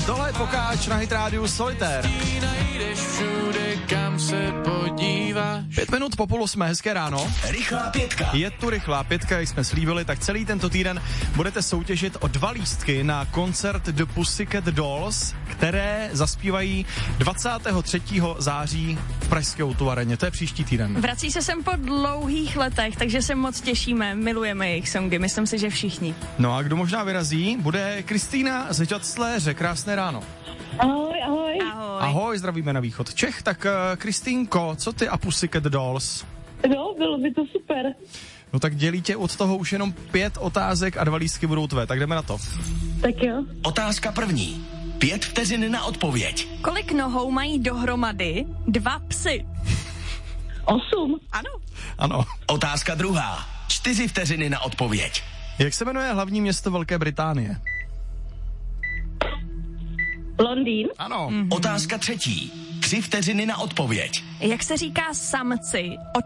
Tohle je Pokáč na Hit Rádiu Solitaire. 5 minut po 7:30, hezké ráno. Rychlá pětka. Je tu rychlá pětka, jak jsme slíbili, tak celý tento týden budete soutěžit o 2 lístky na koncert The Pussycat Dolls, které zaspívají 23. září v pražské O2 areně. To je příští týden. Vrací se sem po dlouhých letech, takže se moc těšíme, milujeme jejich songy, myslím si, že všichni. No a kdo možná vyrazí, bude Kristýna z Žacléře. Krásné ráno. Ahoj, ahoj. Ahoj. Ahoj, zdravíme na východ Čech. Tak Kristýnko, co ty a Pussycat Dolls? No, bylo by to super. No tak dělí tě od toho už jenom 5 otázek a 2 lístky budou tvé, tak jdeme na to. Tak jo. Otázka první. 5 vteřin na odpověď. Kolik nohou mají dohromady 2 psy? 8. Ano. Ano. Otázka druhá. 4 vteřiny na odpověď. Jak se jmenuje hlavní město Velké Británie? Londýn. Ano. Otázka třetí. 3 vteřiny na odpověď. Jak se říká samci od